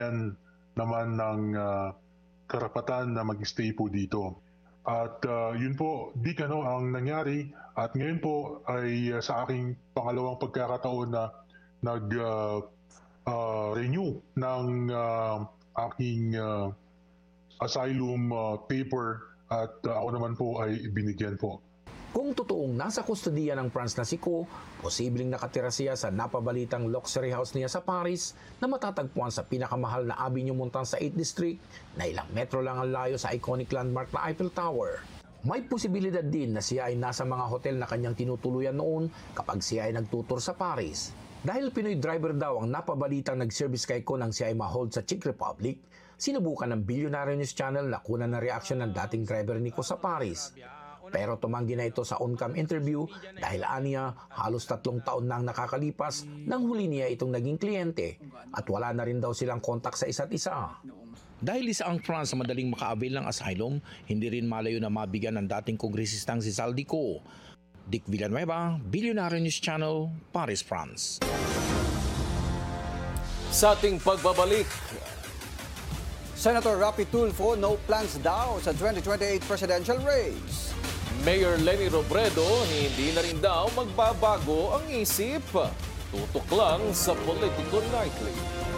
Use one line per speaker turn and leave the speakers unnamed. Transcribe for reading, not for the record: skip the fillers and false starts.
yan naman ng karapatan na mag-stay po dito. At yun po, ang nangyari. At ngayon po ay sa aking pangalawang pagkakataon na nag-renew ng aking asylum paper at ako naman po ay binigyan po.
Kung totoong nasa kustodiya ng France na si Ko, posibleng nakatira siya sa napabalitang luxury house niya sa Paris na matatagpuan sa pinakamahal na Avenue Montand sa 8th District na ilang metro lang ang layo sa iconic landmark na Eiffel Tower. May posibilidad din na siya ay nasa mga hotel na kanyang tinutuluyan noon kapag siya ay nagtutur sa Paris. Dahil Pinoy driver daw ang napabalitang nag-service kay Ko nang siya ay ma-hold sa Czech Republic, sinubukan ng Billionaire News Channel na kunan ng reaksyon ng dating driver ni Ko sa Paris. Pero tumanggi na ito sa on-cam interview dahil aniya halos 3 taon nang nakakalipas nang huli niya itong naging kliyente at wala na rin daw silang kontak sa isa't isa. Dahil isa ang France sa madaling maka-avail ng asylum, hindi rin malayo na mabigyan ng dating kongresistang si Zaldico. Dick Villanueva, Billionaire News Channel, Paris, France.
Sa ating pagbabalik,
Senator Rapi Tulfo, no plans daw sa 2028 presidential race.
Mayor Leni Robredo, hindi na rin daw magbabago ang isip. Tutok lang sa Politico Nightly.